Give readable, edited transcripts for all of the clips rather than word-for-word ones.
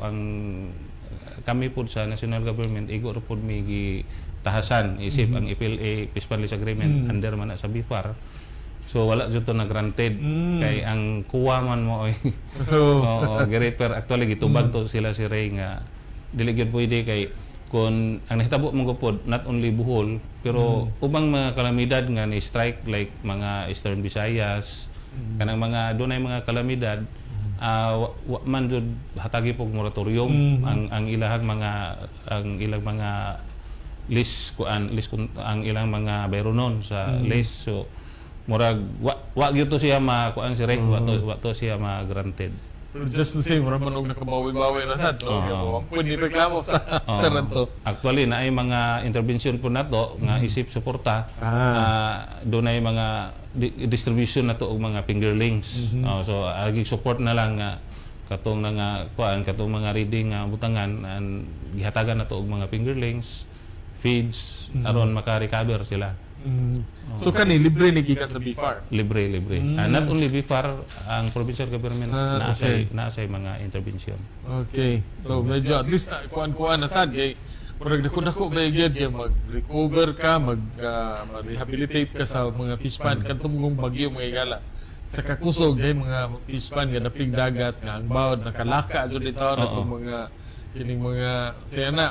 ang kami po sa national government igo ra pud mi tahasan isip ang FLA Fish Pan Lease Agreement under man na sa BIFAR. So wala jud to na granted kay ang kuwa man mo oy. Girefer actually gitubag to sila si Ray nga dili gyud pwede kay kung ang nahitabo mong gupod not only Bohol pero ubang mga kalamidad nga ni strike like mga Eastern Visayas kanang mga dunay mga kalamidad wa man jud hatagi pog moratorium ang ilang mga list ang ilang mga bayronon sa list. So murag wa gyud to siya kuan si Ray wa to siya ma-granted. Just the same, raman og nakabawi-bawi na sad. Pwede reklamo sa taranto. Actually, naay mga intervention po nato nga isip suporta. Dunay mga distribution nato og mga fingerlings. So agi support na lang nga katong katong mga reading nga butangan gihatagan nato og mga fingerlings, feeds aron maka-recover sila. So kani libre ni gikan sa BIFAR. Libre. Not only BIFAR, ang provincial government naasay mga intervention. Okay. So medyo at least kuan na sad kay murag dako ba gyud kay mag-recover ka, mag-rehabilitate ka sa mga fish pond kadtong bagyo mga igala. Sa kakusog kay mga fish pond nga napig dagat nga ang bawod nakalaka jud dito natong mga kining mga siya na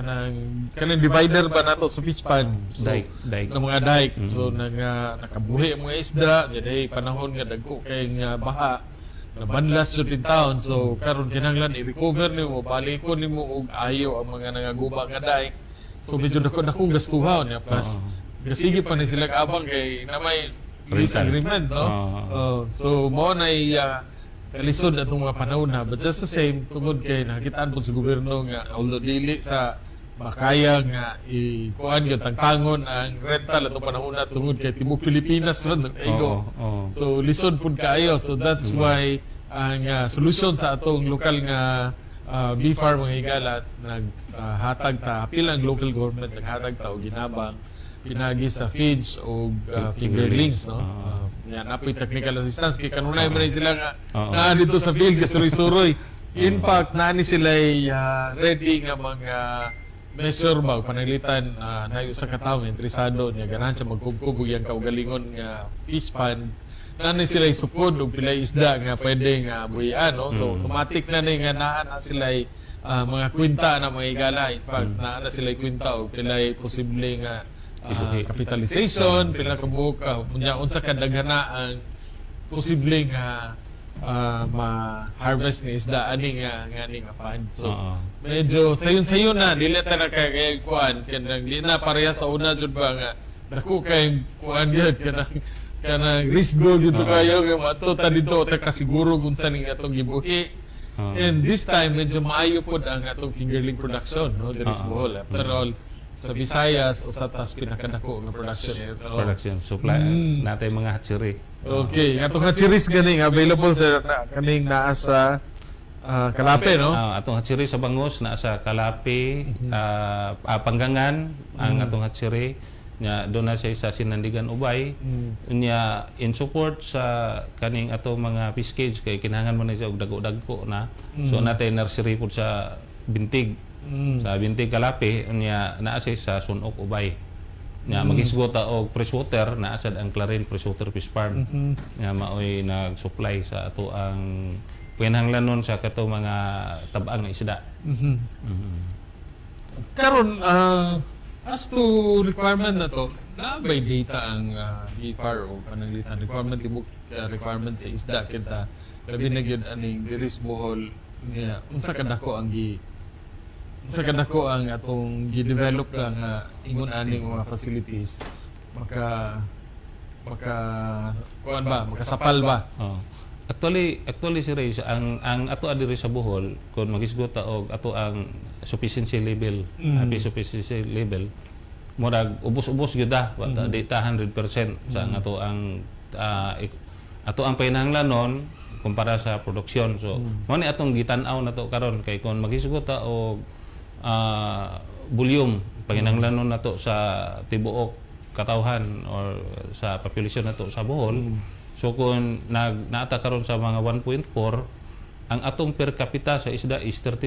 kanang divider ba nato sa fish pond, so, dike. ng mga dike. So nakabuhi ang mga isda day panahon nga dagko kay nga baha nabanlas jud in town. So karon kinahanglan i-recover nimo, balikon nimo og ayo ang mga nangaguba nga dike. So medyo dako gastuhon ya plus gasigi pa ni sila abang kay na may lease agreement no. So mo na kalisod atong mga panahon na, but just the same tungod kay nakitaan po sa gobyerno nga although dili sa makaya nga ikuan gyud tangtangon ang rental atong panahon na tungod kay tibuok Pilipinas man ego. So lisod pud kaayo. So that's why ang solution sa atong lokal nga BIFAR mga higala naghatag ta pilang local government naghatag ta og ginabang pinagi sa feeds o fingerlings no. Yan apoy technical assistance kay kanunay man sila nga na dito sa field kasuroy-suroy. In fact naani sila ready nga mga measure ba panalitan na sa katawo interesado niya ganahan siya magkubkub og yang kaugalingon nga fish pond naani sila supod og pilay isda nga pwede nga buhian no. So automatic na nga naa sila mga kwenta na mga igala. In fact naa sila kwenta og pilay posible nga capitalization pila ka buok unsa kadagana ang posible nga ma-harvest ni isda ani nga fund. So medyo sayon na dili ta na kay kuan kanang di na pareha sa una jud ba nga dako kay kuan gyud kanang risk go gyud kayo nga mato ta dito ta kasiguro kung saan nga atong gibuhi. And this time medyo maayo pod ang atong fingerling production no there is Bohol. After all sa Visayas o sa taas pinakadako ng production supply natay mga hatchery. Okay, atong hatcheries gani available sa kaning naa sa Kalape no. Atong hatchery sa Bangos naa sa Kalape, Panggangan ang atong hatchery nya do na siya sa Sinandigan Ubay. Nya in support sa kaning atong mga fish cage kay kinahanglan mo na siya og dagko na. So natay nursery pud sa Bintig. Sa Bintig Kalape niya naasay sa Sunok Ubay niya magisgota og freshwater naasad ang Clarin Freshwater Fish Farm niya maoy nag-supply sa ato ang pinahanglanon sa kato mga tab-ang nga isda. Karon as to requirement na to na by data ang BIFAR o pananglitan requirement tibok requirement sa isda kita labi na gyud aning diris Bohol niya unsa kadako ang sa kadako ang atong gi-develop lang ingon aning mga facilities kuan ba makasapal ba. Actually si Ray ang ato adiri sa Bohol kun magisgota og ato ang sufficiency level sufficiency level murag ubos-ubos gyud data 100% sa ato ang pinahanglanon kumpara sa produksyon. So mo ni atong gitan-aw nato karon kay kun magisgota og volume panginahanglanon nato sa tibuok katawhan or sa population nato sa Bohol. So kung naata karon sa mga 1.4 ang atong per capita sa isda is 30